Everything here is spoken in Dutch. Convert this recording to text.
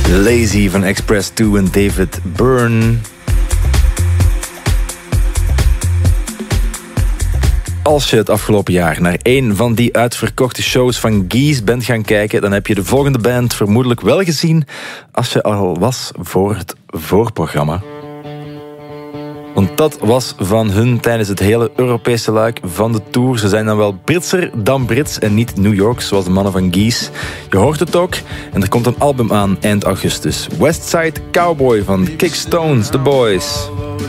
Lazy van Express 2 en David Byrne. Als je het afgelopen jaar naar een van die uitverkochte shows van Gees bent gaan kijken, dan heb je de volgende band vermoedelijk wel gezien als je al was voor het voorprogramma. Want dat was van hun tijdens het hele Europese luik van de tour. Ze zijn dan wel Britser dan Brits en niet New York, zoals de mannen van Gees. Je hoort het ook. En er komt een album aan eind augustus. Westside Cowboy van Kickstones, The Boys.